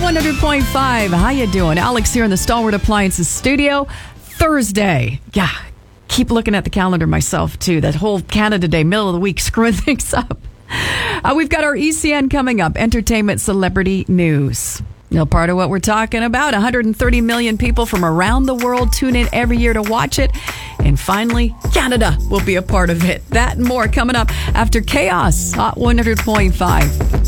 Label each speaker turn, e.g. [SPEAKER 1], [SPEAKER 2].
[SPEAKER 1] 100.5. How you doing? Alex here in the Stalwart Appliances studio. Thursday. Yeah, keep looking at the calendar myself, too. That whole Canada Day, middle of the week, screwing things up. We've got our ECN coming up, Entertainment Celebrity News. Part of what we're talking about. 130 million people from around the world tune in every year to watch it. And finally, Canada will be a part of it. That and more coming up after Chaos, Hot 100.5.